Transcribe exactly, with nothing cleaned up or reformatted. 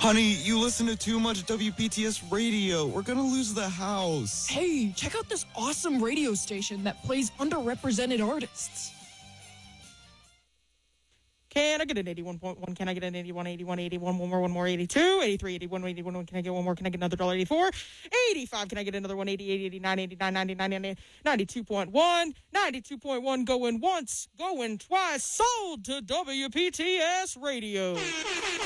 Honey, you listen to too much W P T S radio. We're gonna lose the house. Hey, check out this awesome radio station that plays underrepresented artists. Can I get an eighty-one point one? Can I get an eighty-one, eighty-one, eighty-one, one more, one more, eighty-two, eighty-three, eighty-one, eighty-one, can I get one more? Can I get another dollar eighty-four? eighty-five, can I get another one? eighty-eight, eighty-nine, eighty-nine, ninety-nine, ninety-two point one, ninety-two point one going once, going twice, sold to W P T S Radio.